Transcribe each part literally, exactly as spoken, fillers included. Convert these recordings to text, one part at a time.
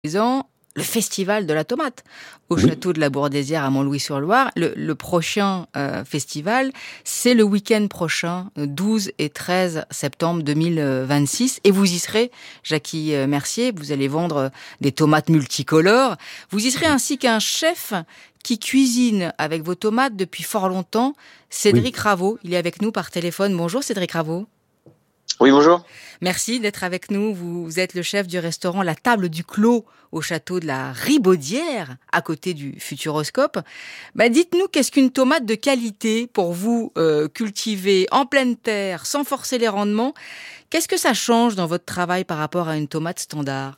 ans, le festival de la tomate au Oui. château de la Bourdaissière à Montlouis-sur-Loire. Le, le prochain euh, festival, c'est le week-end prochain, douze et treize septembre deux mille vingt-six. Et vous y serez, Jackie Mercier, vous allez vendre des tomates multicolores. Vous y serez ainsi qu'un chef qui cuisine avec vos tomates depuis fort longtemps, Cédric Oui. Raveau. Il est avec nous par téléphone. Bonjour Cédric Raveau. Oui, bonjour. Merci d'être avec nous. Vous êtes le chef du restaurant La Table du Clos au château de la Ribaudière, à côté du Futuroscope. Bah, dites-nous, qu'est-ce qu'une tomate de qualité pour vous euh, cultivée en pleine terre, sans forcer les rendements? Qu'est-ce que ça change dans votre travail par rapport à une tomate standard?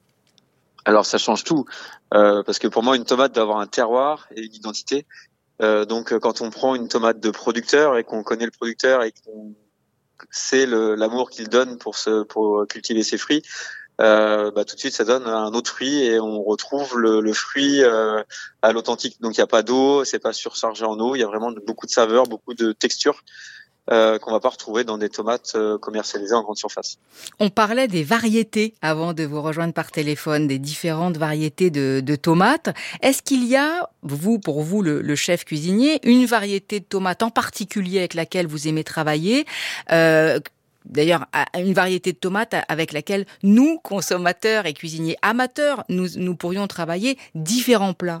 Alors, ça change tout, euh, parce que pour moi, une tomate doit avoir un terroir et une identité. Euh, donc, euh, quand on prend une tomate de producteur et qu'on connaît le producteur et qu'on sait le, l'amour qu'il donne pour se, pour cultiver ses fruits, euh, bah, tout de suite, ça donne un autre fruit et on retrouve le, le fruit euh, à l'authentique. Donc, il n'y a pas d'eau, c'est pas surchargé en eau, il y a vraiment beaucoup de saveurs, beaucoup de textures. Euh, qu'on va pas retrouver dans des tomates euh, commercialisées en grande surface. On parlait des variétés avant de vous rejoindre par téléphone, des différentes variétés de, de tomates. Est-ce qu'il y a, vous, pour vous, le, le chef cuisinier, une variété de tomates en particulier avec laquelle vous aimez travailler, euh, D'ailleurs, une variété de tomates avec laquelle nous, consommateurs et cuisiniers amateurs, nous, nous pourrions travailler différents plats?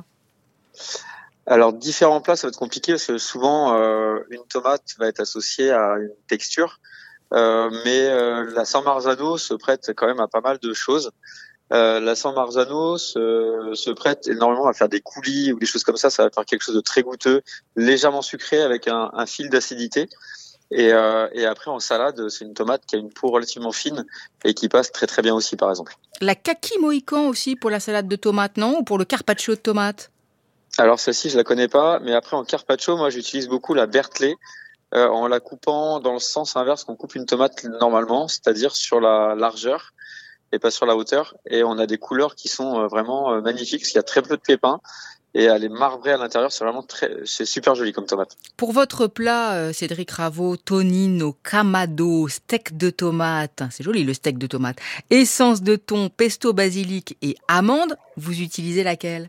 Alors, différents plats, ça va être compliqué parce que souvent, euh, une tomate va être associée à une texture. Euh, mais euh, la San Marzano se prête quand même à pas mal de choses. Euh, la San Marzano se, se prête énormément à faire des coulis ou des choses comme ça. Ça va faire quelque chose de très goûteux, légèrement sucré avec un, un fil d'acidité. Et, euh, et après, en salade, c'est une tomate qui a une peau relativement fine et qui passe très très bien aussi, par exemple. La kaki mohican aussi pour la salade de tomates, non? Ou pour le carpaccio de tomates? Alors celle-ci, je la connais pas, mais après en carpaccio, moi j'utilise beaucoup la Berkeley euh, en la coupant dans le sens inverse qu'on coupe une tomate normalement, c'est-à-dire sur la largeur et pas sur la hauteur. Et on a des couleurs qui sont euh, vraiment euh, magnifiques, parce qu'il y a très peu de pépins et elle est marbrée à l'intérieur. C'est vraiment très, c'est super joli comme tomate. Pour votre plat, euh, Cédric Raveau, tonino, camado, steak de tomate, c'est joli le steak de tomate, essence de thon, pesto basilic et amande, vous utilisez laquelle?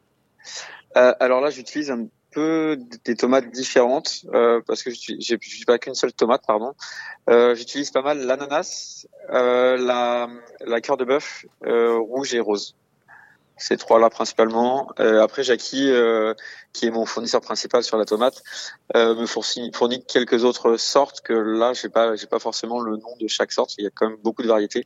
Euh, alors là, j'utilise un peu des tomates différentes euh, parce que je n'utilise pas qu'une seule tomate, pardon. Euh, j'utilise pas mal l'ananas, euh, la, la cœur de bœuf euh, rouge et rose. Ces trois-là principalement. Euh, après, Jackie, euh, qui est mon fournisseur principal sur la tomate, euh, me fournit, fournit quelques autres sortes que là, j'ai pas, j'ai pas forcément le nom de chaque sorte. Il y a quand même beaucoup de variétés.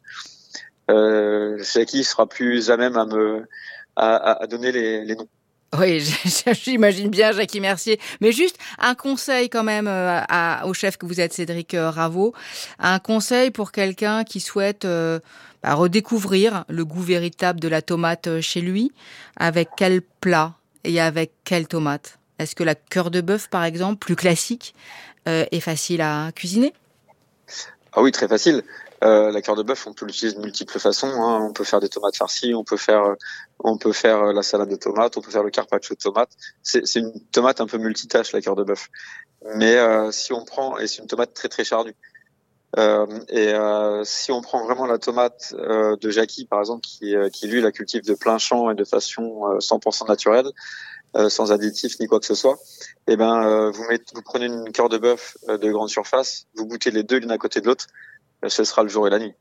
Euh, Jackie sera plus à même à me à, à donner les, les noms. Oui, j'imagine bien, Jackie Mercier. Mais juste un conseil quand même euh, à, au chef que vous êtes, Cédric euh, Raveau. Un conseil pour quelqu'un qui souhaite euh, bah, redécouvrir le goût véritable de la tomate chez lui. Avec quel plat et avec quelle tomate? Est-ce que la cœur de bœuf, par exemple, plus classique, euh, est facile à cuisiner? Ah oui, très facile. Euh, la cœur de bœuf, on peut l'utiliser de multiples façons. Hein. On peut faire des tomates farcies, on peut faire, on peut faire la salade de tomates, on peut faire le carpaccio de tomates. C'est, c'est une tomate un peu multitâche, la cœur de bœuf. Mais euh, si on prend, et c'est une tomate très très chardue. Euh, et euh, si on prend vraiment la tomate euh, de Jackie, par exemple, qui, euh, qui lui la cultive de plein champ et de façon euh, cent pour cent naturelle, euh, sans additifs ni quoi que ce soit, et ben euh, vous mettez, vous prenez une cœur de bœuf euh, de grande surface, vous goûtez les deux l'une à côté de l'autre. Ce sera le jour et la nuit.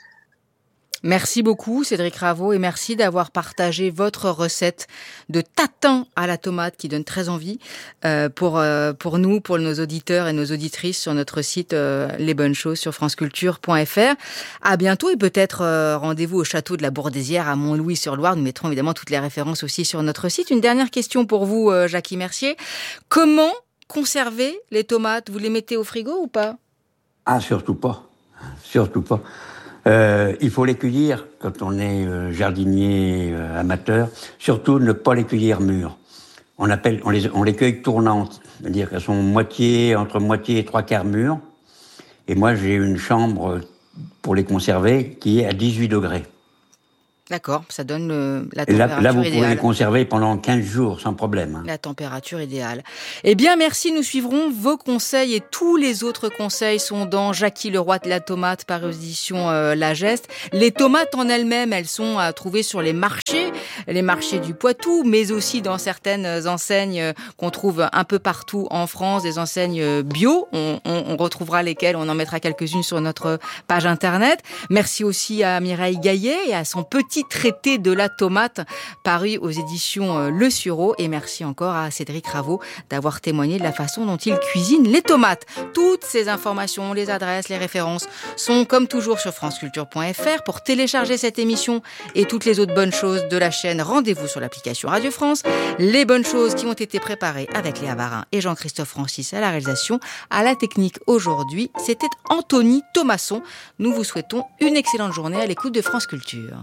Merci beaucoup Cédric Raveau et merci d'avoir partagé votre recette de tatin à la tomate qui donne très envie euh, pour, euh, pour nous, pour nos auditeurs et nos auditrices sur notre site euh, Les Bonnes Choses sur franceculture point f r. À bientôt et peut-être euh, rendez-vous au château de la Bourdaissière à Montlouis-sur-Loire. Nous mettrons évidemment toutes les références aussi sur notre site. Une dernière question pour vous, euh, Jackie Mercier. Comment conserver les tomates? Vous les mettez au frigo ou pas? Ah, surtout pas. Surtout pas. Euh, il faut les cueillir quand on est euh, jardinier euh, amateur. Surtout ne pas les cueillir mûres. On appelle, on les, on les cueille tournantes, c'est-à-dire qu'elles sont moitié, entre moitié et trois quarts mûres. Et moi, j'ai une chambre pour les conserver qui est à dix-huit degrés. D'accord, ça donne le, la température là, là, vous idéale. pouvez les conserver pendant quinze jours sans problème. Hein. La température idéale. Eh bien, merci, nous suivrons vos conseils et tous les autres conseils sont dans Jackie le roi de la tomate par édition euh, La Geste. Les tomates en elles-mêmes, elles sont à trouver sur les marchés, les marchés du Poitou, mais aussi dans certaines enseignes qu'on trouve un peu partout en France, des enseignes bio. On, on, on retrouvera lesquelles, on en mettra quelques-unes sur notre page internet. Merci aussi à Mireille Gaillet et à son petit traité de la tomate paru aux éditions Le Sureau. Et merci encore à Cédric Ravo d'avoir témoigné de la façon dont il cuisine les tomates. Toutes ces informations, les adresses, les références sont comme toujours sur franceculture point f r. Pour télécharger cette émission et toutes les autres bonnes choses de la chaîne, rendez-vous sur l'application Radio France. Les bonnes choses qui ont été préparées avec Léa Varin et Jean-Christophe Francis à la réalisation. À la technique aujourd'hui, c'était Anthony Thomasson. Nous vous souhaitons une excellente journée à l'écoute de France Culture.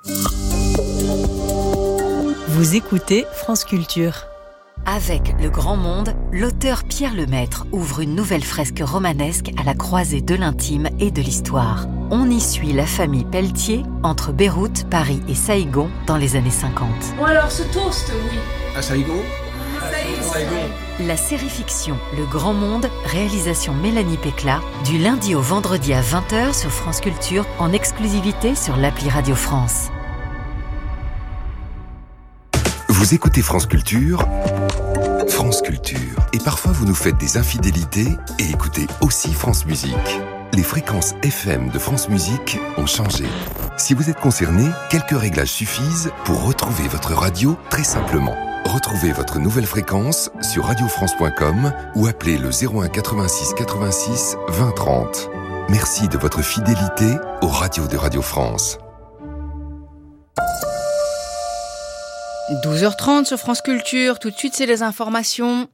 Vous écoutez France Culture. Avec Le Grand Monde, l'auteur Pierre Lemaitre ouvre une nouvelle fresque romanesque à la croisée de l'intime et de l'histoire. On y suit la famille Pelletier entre Beyrouth, Paris et Saïgon dans les années cinquante. Bon alors ce toast, oui. À Saïgon ? La série fiction Le Grand Monde, réalisation Mélanie Pécla, du lundi au vendredi à vingt heures sur France Culture, en exclusivité sur l'appli Radio France. Vous écoutez France Culture, France Culture. Et parfois vous nous faites des infidélités et écoutez aussi France Musique. Les fréquences F M de France Musique ont changé. Si vous êtes concerné, quelques réglages suffisent pour retrouver votre radio très simplement. Retrouvez votre nouvelle fréquence sur radio france point com ou appelez le zéro un quatre-vingt-six quatre-vingt-six vingt trente. Merci de votre fidélité aux radios de Radio France. douze heures trente sur France Culture. Tout de suite, c'est les informations.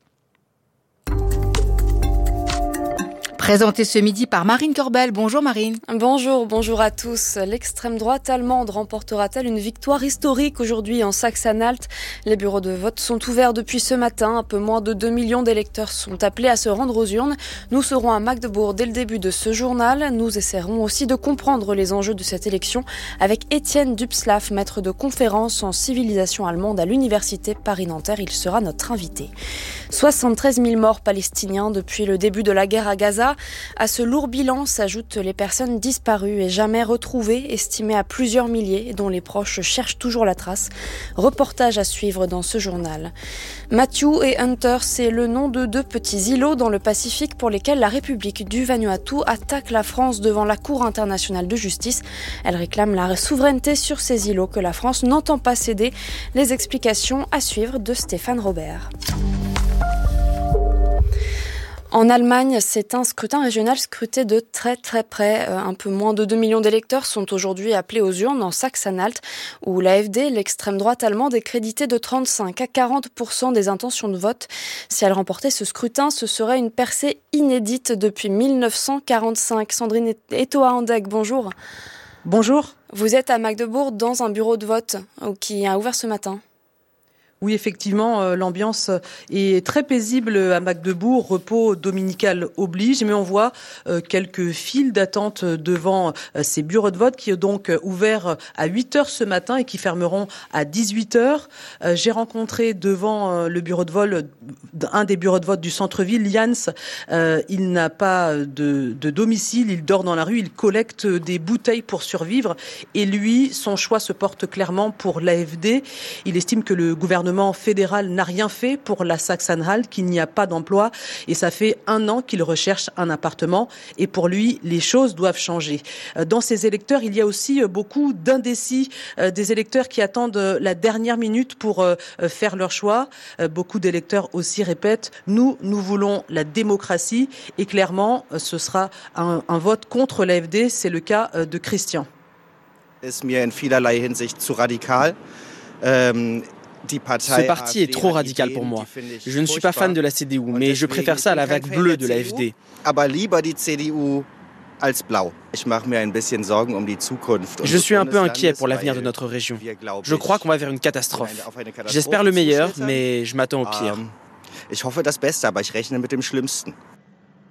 Présentée ce midi par Marine Corbel. Bonjour Marine. Bonjour, bonjour à tous. L'extrême droite allemande remportera-t-elle une victoire historique aujourd'hui en Saxe-Anhalt ? Les bureaux de vote sont ouverts depuis ce matin. Un peu moins de deux millions d'électeurs sont appelés à se rendre aux urnes. Nous serons à Magdebourg dès le début de ce journal. Nous essaierons aussi de comprendre les enjeux de cette élection avec Étienne Dubslav, maître de conférence en civilisation allemande à l'université Paris-Nanterre. Il sera notre invité. soixante-treize mille morts palestiniens depuis le début de la guerre à Gaza. À ce lourd bilan s'ajoutent les personnes disparues et jamais retrouvées, estimées à plusieurs milliers, dont les proches cherchent toujours la trace. Reportage à suivre dans ce journal. Matthew et Hunter, c'est le nom de deux petits îlots dans le Pacifique pour lesquels la République du Vanuatu attaque la France devant la Cour internationale de justice. Elle réclame la souveraineté sur ces îlots que la France n'entend pas céder. Les explications à suivre de Stéphane Robert. En Allemagne, c'est un scrutin régional scruté de très très près. Un peu moins de deux millions d'électeurs sont aujourd'hui appelés aux urnes en Saxe-Anhalt, où l'A F D, l'extrême droite allemande, est créditée de trente-cinq à quarante pour cent des intentions de vote. Si elle remportait ce scrutin, ce serait une percée inédite depuis mille neuf cent quarante-cinq. Sandrine Etoa-Andeg, bonjour. Bonjour. Vous êtes à Magdebourg dans un bureau de vote qui a ouvert ce matin. Oui, effectivement, euh, l'ambiance est très paisible à Magdebourg, repos dominical oblige, mais on voit euh, quelques files d'attente devant euh, ces bureaux de vote qui ont donc ouvert à huit heures ce matin et qui fermeront à dix-huit heures. Euh, j'ai rencontré devant euh, le bureau de vote, un des bureaux de vote du centre-ville, Jans. Euh, il n'a pas de, de domicile, il dort dans la rue, il collecte des bouteilles pour survivre et lui, son choix se porte clairement pour l'A F D. Il estime que le gouvernement Le gouvernement fédéral n'a rien fait pour la Saxe-Anhalt, qu'il n'y a pas d'emploi et ça fait un an qu'il recherche un appartement et pour lui, les choses doivent changer. Dans ces électeurs, il y a aussi beaucoup d'indécis, des électeurs qui attendent la dernière minute pour faire leur choix. Beaucoup d'électeurs aussi répètent « Nous, nous voulons la démocratie » et clairement, ce sera un, un vote contre l'A F D. C'est le cas de Christian. Ist mir in vielerlei Hinsicht zu radikal. Ähm Ce parti est trop radical pour moi. Je ne suis pas fan de la C D U, mais je préfère ça à la vague bleue de l'A F D. Je suis un peu inquiet pour l'avenir de notre région. Je crois qu'on va vers une catastrophe. J'espère le meilleur, mais je m'attends au pire.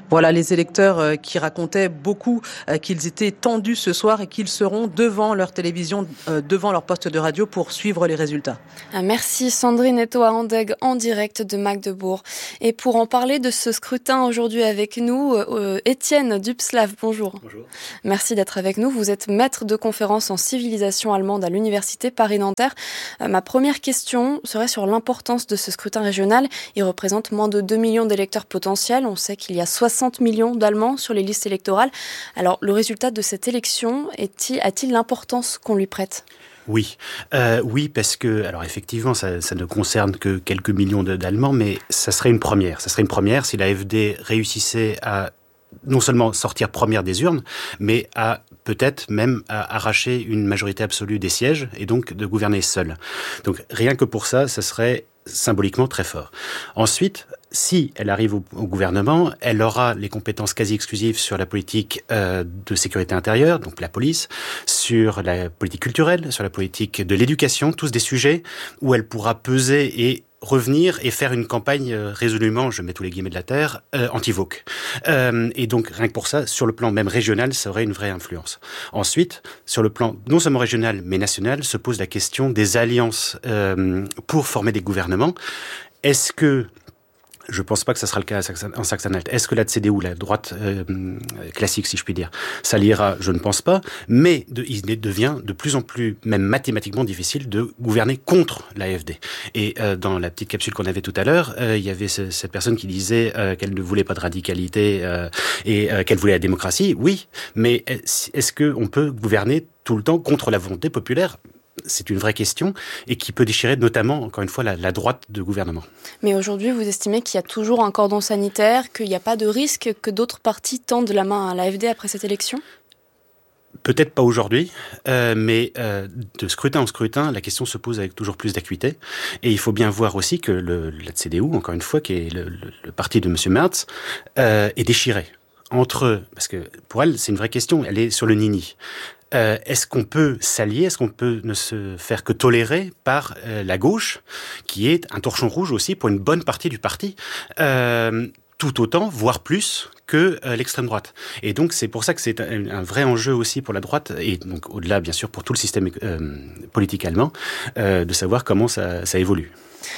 Voilà les électeurs qui racontaient beaucoup qu'ils étaient tendus ce soir et qu'ils seront devant leur télévision, devant leur poste de radio pour suivre les résultats. Merci Sandrine Etoa-Andeg en direct de Magdebourg. Et pour en parler de ce scrutin aujourd'hui avec nous, euh, Étienne Dubslav, bonjour. Bonjour. Merci d'être avec nous. Vous êtes maître de conférence en civilisation allemande à l'université Paris-Nanterre. Euh, ma première question serait sur l'importance de ce scrutin régional. Il représente moins de deux millions d'électeurs potentiels. On sait qu'il y a soixante millions d'Allemands sur les listes électorales. Alors, le résultat de cette élection est-il, a-t-il l'importance qu'on lui prête ? Oui, euh, oui, parce que, alors effectivement, ça, ça ne concerne que quelques millions d'Allemands, mais ça serait une première. Ça serait une première si l'AfD réussissait à non seulement sortir première des urnes, mais à peut-être même à arracher une majorité absolue des sièges et donc de gouverner seule. Donc rien que pour ça, ça serait symboliquement très fort. Ensuite, si elle arrive au, au gouvernement, elle aura les compétences quasi exclusives sur la politique euh, de sécurité intérieure, donc la police, sur la politique culturelle, sur la politique de l'éducation, tous des sujets où elle pourra peser et revenir et faire une campagne euh, résolument, je mets tous les guillemets de la terre, euh, anti-woke. Euh, et donc, rien que pour ça, sur le plan même régional, ça aurait une vraie influence. Ensuite, sur le plan non seulement régional, mais national, se pose la question des alliances euh, pour former des gouvernements. Est-ce que Je pense pas que ça sera le cas en Saxe-Anhalt. Est-ce que la C D U, la droite euh, classique, si je puis dire, s'alliera? Je ne pense pas. Mais de, il devient de plus en plus, même mathématiquement difficile, de gouverner contre l'AfD. Et euh, dans la petite capsule qu'on avait tout à l'heure, euh, il y avait ce, cette personne qui disait euh, qu'elle ne voulait pas de radicalité euh, et euh, qu'elle voulait la démocratie. Oui, mais est-ce qu'on peut gouverner tout le temps contre la volonté populaire? C'est une vraie question et qui peut déchirer notamment, encore une fois, la, la droite de gouvernement. Mais aujourd'hui, vous estimez qu'il y a toujours un cordon sanitaire, qu'il n'y a pas de risque que d'autres partis tendent la main à l'AfD après cette élection ? Peut-être pas aujourd'hui, euh, mais euh, de scrutin en scrutin, la question se pose avec toujours plus d'acuité. Et il faut bien voir aussi que le, la C D U, encore une fois, qui est le, le, le parti de M. Merz, euh, est déchiré entre eux. Parce que pour elle, c'est une vraie question, elle est sur le nini. Euh, est-ce qu'on peut s'allier, est-ce qu'on peut ne se faire que tolérer par euh, la gauche, qui est un torchon rouge aussi pour une bonne partie du parti, euh, tout autant, voire plus, que euh, l'extrême droite. Et donc c'est pour ça que c'est un, un vrai enjeu aussi pour la droite, et donc au-delà bien sûr pour tout le système euh, politique allemand, euh, de savoir comment ça, ça évolue.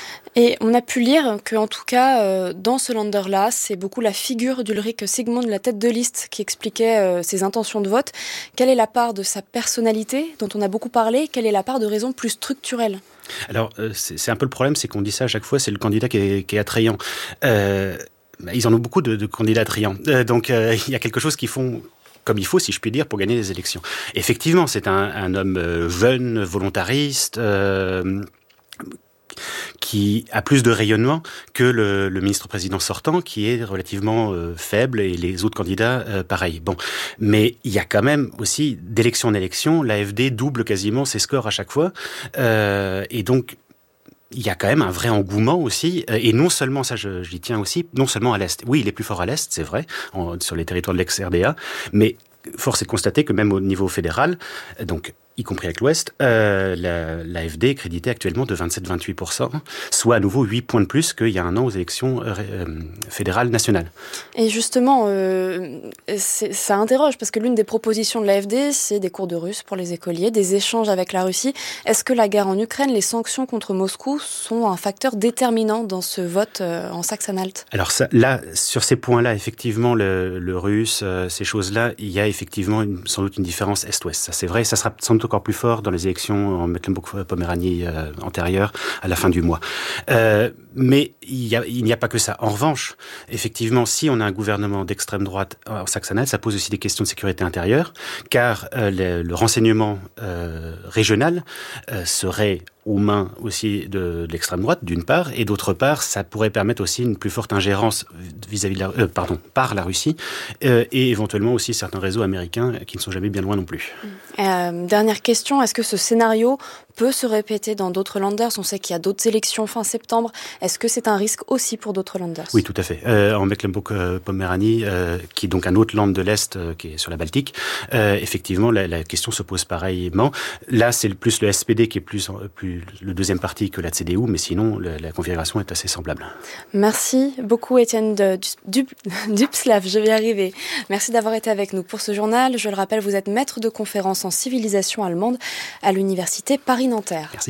Et on a pu lire qu'en tout cas, euh, dans ce Länder-là, c'est beaucoup la figure d'Ulrich Sigmund, la tête de liste, qui expliquait euh, ses intentions de vote. Quelle est la part de sa personnalité, dont on a beaucoup parlé? Quelle est la part de raisons plus structurelles? Alors, euh, c'est, c'est un peu le problème, c'est qu'on dit ça à chaque fois, c'est le candidat qui est, qui est attrayant. Euh, ils en ont beaucoup de, de candidats attrayants. Euh, donc, euh, il y a quelque chose qu'ils font comme il faut, si je puis dire, pour gagner les élections. Effectivement, c'est un, un homme euh, jeune, volontariste, euh, qui a plus de rayonnement que le, le ministre-président sortant, qui est relativement euh, faible, et les autres candidats, euh, pareil. Bon, mais il y a quand même aussi, d'élection en élection, l'AfD double quasiment ses scores à chaque fois, euh, et donc il y a quand même un vrai engouement aussi, et non seulement, ça je, j'y tiens aussi, non seulement à l'Est. Oui, il est plus fort à l'Est, c'est vrai, en, sur les territoires de l'ex-R D A, mais force est de constater que même au niveau fédéral, donc y compris avec l'Ouest, euh, la, l'AfD est créditée actuellement de vingt-sept à vingt-huit pour cent, soit à nouveau huit points de plus qu'il y a un an aux élections euh, fédérales nationales. Et justement, euh, c'est, ça interroge, parce que l'une des propositions de l'AfD, c'est des cours de russe pour les écoliers, des échanges avec la Russie. Est-ce que la guerre en Ukraine, les sanctions contre Moscou sont un facteur déterminant dans ce vote euh, en Saxe-Anhalt? Alors ça, là, sur ces points-là, effectivement, le, le russe, euh, ces choses-là, il y a effectivement une, sans doute une différence Est-Ouest. Ça, c'est vrai, ça sera sans doute encore plus fort dans les élections en Mecklembourg-Poméranie euh, antérieures à la fin du mois. Euh, mais il, y a, il n'y a pas que ça. En revanche, effectivement, si on a un gouvernement d'extrême droite en Saxe-Anhalt, ça pose aussi des questions de sécurité intérieure, car euh, le, le renseignement euh, régional euh, serait aux mains aussi de, de l'extrême droite, d'une part, et d'autre part, ça pourrait permettre aussi une plus forte ingérence vis-à-vis de la, euh, pardon, par la Russie, euh, et éventuellement aussi certains réseaux américains qui ne sont jamais bien loin non plus. Euh, dernière question, est-ce que ce scénario peut se répéter dans d'autres Länders? On sait qu'il y a d'autres élections fin septembre. Est-ce que c'est un risque aussi pour d'autres Länders? Oui, tout à fait. Euh, en Mecklembourg-Poméranie, euh, qui est donc un autre land de l'Est, euh, qui est sur la Baltique, euh, effectivement, la, la question se pose pareillement. Là, c'est plus le S P D qui est plus, plus plus le deuxième parti que la C D U, mais sinon, la, la configuration est assez semblable. Merci beaucoup, Étienne de Dubslav, je vais y arriver. Merci d'avoir été avec nous pour ce journal. Je le rappelle, vous êtes maître de conférence en civilisation allemande à l'université Paris-Nanterre. Merci.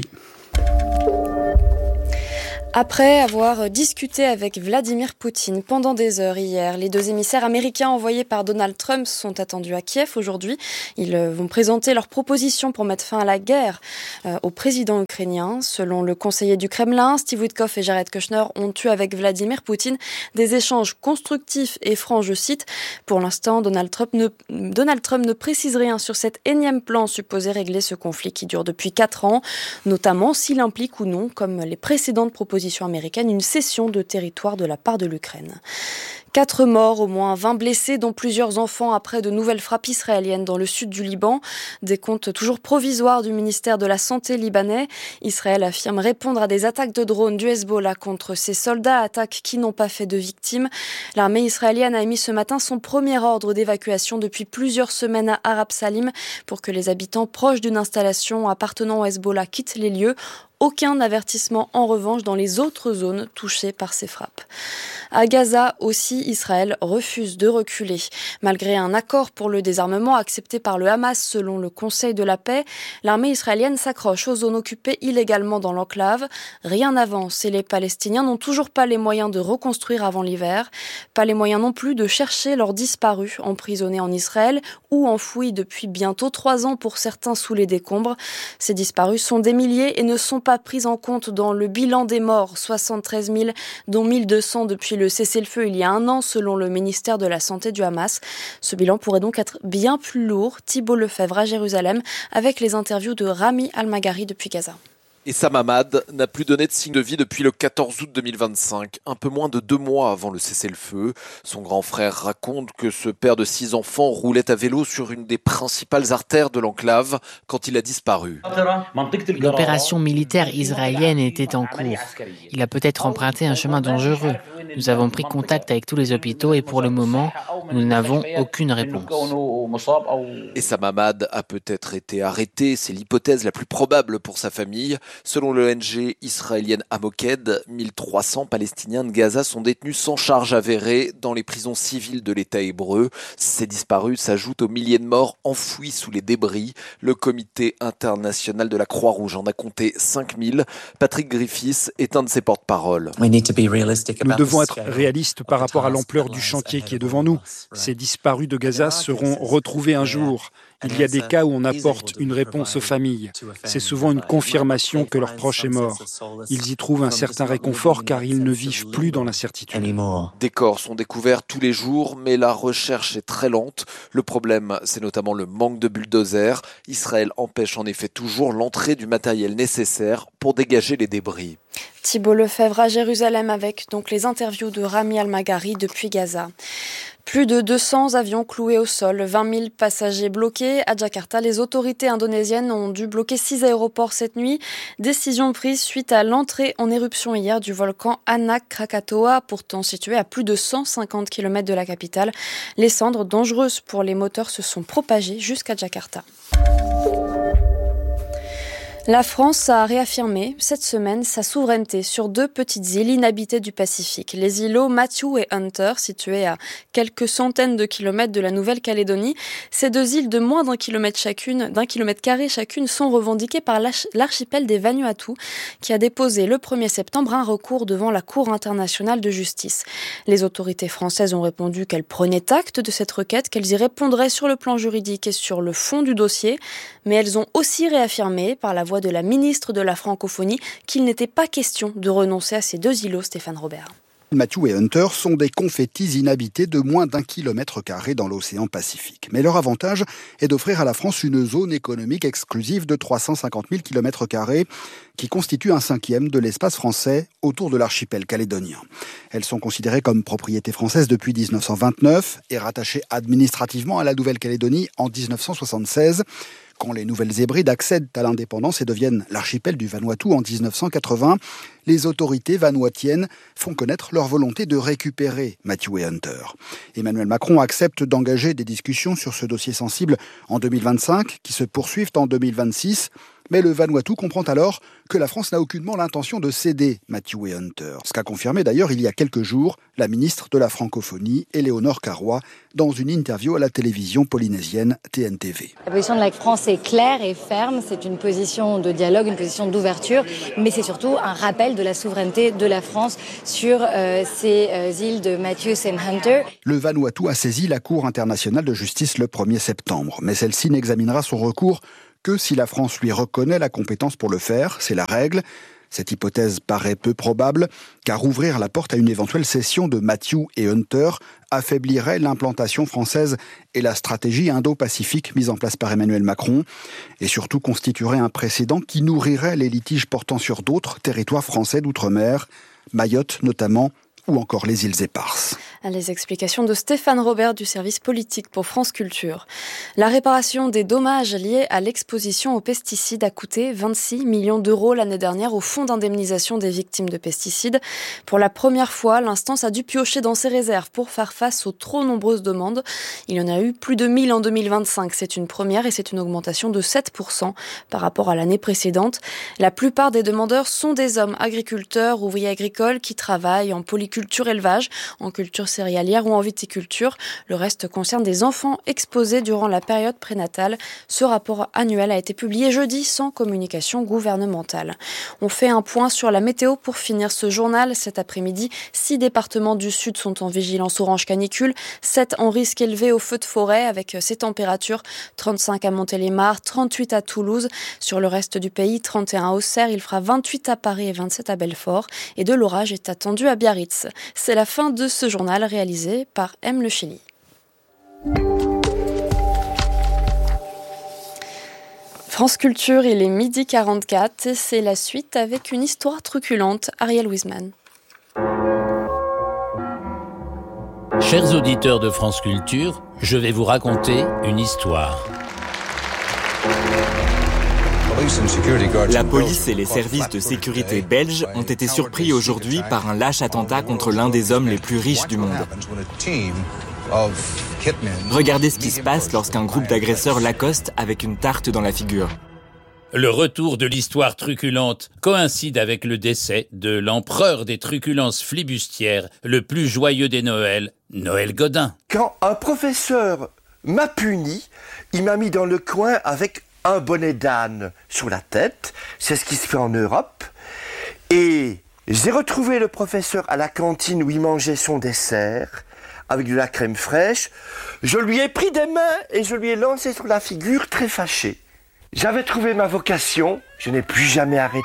Après avoir discuté avec Vladimir Poutine pendant des heures hier, les deux émissaires américains envoyés par Donald Trump sont attendus à Kiev aujourd'hui. Ils vont présenter leurs propositions pour mettre fin à la guerre euh, au président ukrainien. Selon le conseiller du Kremlin, Steve Witkoff et Jared Kushner ont eu avec Vladimir Poutine des échanges constructifs et francs, je cite. Pour l'instant, Donald Trump ne, Donald Trump ne précise rien sur cet énième plan supposé régler ce conflit qui dure depuis quatre ans, notamment s'il implique ou non, comme les précédentes propositions américaine, une cession de territoire de la part de l'Ukraine. Quatre morts, au moins vingt blessés, dont plusieurs enfants après de nouvelles frappes israéliennes dans le sud du Liban. Des comptes toujours provisoires du ministère de la Santé libanais. Israël affirme répondre à des attaques de drones du Hezbollah contre ses soldats, attaques qui n'ont pas fait de victimes. L'armée israélienne a émis ce matin son premier ordre d'évacuation depuis plusieurs semaines à Arab Salim pour que les habitants proches d'une installation appartenant au Hezbollah quittent les lieux. Aucun avertissement en revanche dans les autres zones touchées par ces frappes. À Gaza aussi, Israël refuse de reculer. Malgré un accord pour le désarmement accepté par le Hamas selon le Conseil de la paix, l'armée israélienne s'accroche aux zones occupées illégalement dans l'enclave. Rien n'avance et les Palestiniens n'ont toujours pas les moyens de reconstruire avant l'hiver. Pas les moyens non plus de chercher leurs disparus emprisonnés en Israël ou enfouis depuis bientôt trois ans pour certains sous les décombres. Ces disparus sont des milliers et ne sont pas pris en compte dans le bilan des morts, soixante-treize mille, dont mille deux cents depuis le cessez-le-feu il y a un an, selon le ministère de la Santé du Hamas. Ce bilan pourrait donc être bien plus lourd. Thibault Lefebvre à Jérusalem, avec les interviews de Rami Al-Maghari depuis Gaza. Essam Hamad n'a plus donné de signe de vie depuis le quatorze août deux mille vingt-cinq, un peu moins de deux mois avant le cessez-le-feu. Son grand frère raconte que ce père de six enfants roulait à vélo sur une des principales artères de l'enclave quand il a disparu. L'opération militaire israélienne était en cours. Il a peut-être emprunté un chemin dangereux. Nous avons pris contact avec tous les hôpitaux et pour le moment, nous n'avons aucune réponse. Essam Hamad a peut-être été arrêté, c'est l'hypothèse la plus probable pour sa famille. Selon l'O N G israélienne Hamoked, mille trois cents Palestiniens de Gaza sont détenus sans charge avérée dans les prisons civiles de l'État hébreu. Ces disparus s'ajoutent aux milliers de morts enfouis sous les débris. Le comité international de la Croix-Rouge en a compté cinq mille. Patrick Griffiths est un de ses porte-parole. Nous devons être réalistes par rapport à l'ampleur du chantier qui est devant nous. Ces disparus de Gaza seront retrouvés un jour. Il y a des cas où on apporte une réponse aux familles. C'est souvent une confirmation que leur proche est mort. Ils y trouvent un certain réconfort car ils ne vivent plus dans l'incertitude. Des corps sont découverts tous les jours, mais la recherche est très lente. Le problème, c'est notamment le manque de bulldozers. Israël empêche en effet toujours l'entrée du matériel nécessaire pour dégager les débris. Thibault Lefebvre à Jérusalem avec donc les interviews de Rami Al-Maghari depuis Gaza. Plus de deux cents avions cloués au sol, vingt mille passagers bloqués. À Jakarta, les autorités indonésiennes ont dû bloquer six aéroports cette nuit. Décision prise suite à l'entrée en éruption hier du volcan Anak Krakatoa, pourtant situé à plus de cent cinquante kilomètres de la capitale. Les cendres dangereuses pour les moteurs se sont propagées jusqu'à Jakarta. La France a réaffirmé cette semaine sa souveraineté sur deux petites îles inhabitées du Pacifique. Les îlots Matthew et Hunter, situés à quelques centaines de kilomètres de la Nouvelle-Calédonie. Ces deux îles de moins d'un kilomètre chacune, d'un kilomètre carré chacune, sont revendiquées par l'archipel des Vanuatu, qui a déposé le premier septembre un recours devant la Cour internationale de justice. Les autorités françaises ont répondu qu'elles prenaient acte de cette requête, qu'elles y répondraient sur le plan juridique et sur le fond du dossier, mais elles ont aussi réaffirmé par la voix de la ministre de la Francophonie qu'il n'était pas question de renoncer à ces deux îlots, Stéphane Robert. Matthew et Hunter sont des confettis inhabités de moins d'un kilomètre carré dans l'océan Pacifique. Mais leur avantage est d'offrir à la France une zone économique exclusive de trois cent cinquante mille kilomètres carrés qui constitue un cinquième de l'espace français autour de l'archipel calédonien. Elles sont considérées comme propriété française depuis dix-neuf cent vingt-neuf et rattachées administrativement à la Nouvelle-Calédonie en dix-neuf cent soixante-seize. Quand les Nouvelles Hébrides accèdent à l'indépendance et deviennent l'archipel du Vanuatu en dix-neuf cent quatre-vingts, les autorités vanuatiennes font connaître leur volonté de récupérer Matthew et Hunter. Emmanuel Macron accepte d'engager des discussions sur ce dossier sensible en deux mille vingt-cinq, qui se poursuivent en deux mille vingt-six. Mais le Vanuatu comprend alors que la France n'a aucunement l'intention de céder Matthew et Hunter. Ce qu'a confirmé d'ailleurs il y a quelques jours la ministre de la Francophonie, Éléonore Carrois, dans une interview à la télévision polynésienne T N T V. La position de la France est claire et ferme. C'est une position de dialogue, une position d'ouverture, mais c'est surtout un rappel de la souveraineté de la France sur euh, ces euh, îles de Matthews et Hunter. Le Vanuatu a saisi la Cour internationale de justice le premier septembre, mais celle-ci n'examinera son recours que si la France lui reconnaît la compétence pour le faire, c'est la règle. Cette hypothèse paraît peu probable, car ouvrir la porte à une éventuelle cession de Matthew et Hunter affaiblirait l'implantation française et la stratégie indo-pacifique mise en place par Emmanuel Macron, et surtout constituerait un précédent qui nourrirait les litiges portant sur d'autres territoires français d'outre-mer, Mayotte notamment, ou encore les îles Éparses. Les explications de Stéphane Robert du service politique pour France Culture. La réparation des dommages liés à l'exposition aux pesticides a coûté vingt-six millions d'euros l'année dernière au Fonds d'indemnisation des victimes de pesticides. Pour la première fois, l'instance a dû piocher dans ses réserves pour faire face aux trop nombreuses demandes. Il y en a eu plus de mille en deux mille vingt-cinq. C'est une première et c'est une augmentation de sept pour cent par rapport à l'année précédente. La plupart des demandeurs sont des hommes agriculteurs, ouvriers agricoles qui travaillent en polyculture élevage, en culture céréalière ou en viticulture. Le reste concerne des enfants exposés durant la période prénatale. Ce rapport annuel a été publié jeudi sans communication gouvernementale. On fait un point sur la météo pour finir ce journal. Cet après-midi, six départements du sud sont en vigilance orange canicule, sept en risque élevé au feu de forêt avec ces températures, trente-cinq à Montélimar, trente-huit à Toulouse. Sur le reste du pays, trente et un à Auxerre, il fera vingt-huit à Paris et vingt-sept à Belfort. Et de l'orage est attendu à Biarritz. C'est la fin de ce journal réalisé par M. Le Chili. France Culture, il est midi quarante-quatre et c'est la suite avec une histoire truculente. Ariel Wiesman. Chers auditeurs de France Culture, je vais vous raconter une histoire. La police et les services de sécurité belges ont été surpris aujourd'hui par un lâche attentat contre l'un des hommes les plus riches du monde. Regardez ce qui se passe lorsqu'un groupe d'agresseurs l'accoste avec une tarte dans la figure. Le retour de l'histoire truculente coïncide avec le décès de l'empereur des truculences flibustières, le plus joyeux des Noëls, Noël Godin. Quand un professeur m'a puni, il m'a mis dans le coin avec un bonnet d'âne sur la tête, c'est ce qui se fait en Europe, et j'ai retrouvé le professeur à la cantine où il mangeait son dessert, avec de la crème fraîche, je lui ai pris des mains et je lui ai lancé sur la figure très fâché. J'avais trouvé ma vocation, je n'ai plus jamais arrêté.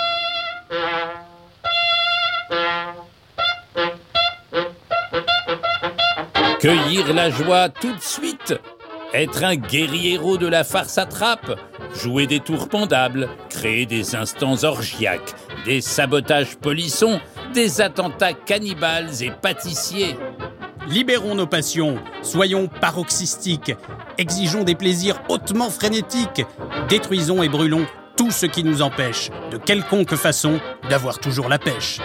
Cueillir la joie tout de suite, être un guerriero de la farce à trappe, jouer des tours pendables, créer des instants orgiaques, des sabotages polissons, des attentats cannibales et pâtissiers. Libérons nos passions, soyons paroxystiques, exigeons des plaisirs hautement frénétiques, détruisons et brûlons tout ce qui nous empêche, de quelconque façon, d'avoir toujours la pêche.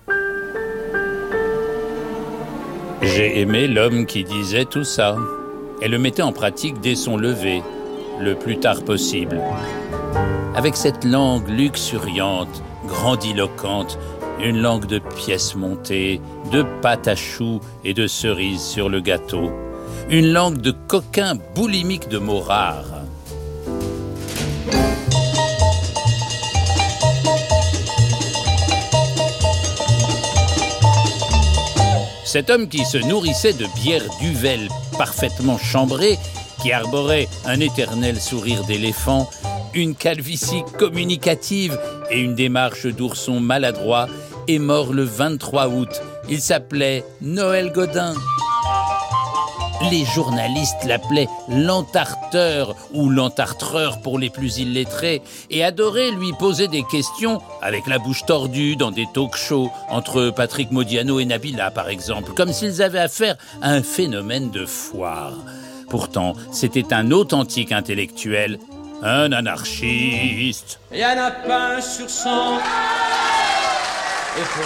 J'ai aimé l'homme qui disait tout ça, et le mettait en pratique dès son lever, le plus tard possible. Avec cette langue luxuriante, grandiloquente, une langue de pièces montées, de pâte à choux et de cerises sur le gâteau. Une langue de coquin boulimique de mots rares. Cet homme qui se nourrissait de bière d'Uvel parfaitement chambrée, qui arborait un éternel sourire d'éléphant, une calvitie communicative et une démarche d'ourson maladroit, est mort le vingt-trois août. Il s'appelait Noël Godin. Les journalistes l'appelaient l'entarteur ou l'entartreur pour les plus illettrés et adoraient lui poser des questions avec la bouche tordue dans des talk-shows entre Patrick Modiano et Nabila par exemple, comme s'ils avaient affaire à un phénomène de foire. Pourtant, c'était un authentique intellectuel, un anarchiste. Il y en a pas un sur cent.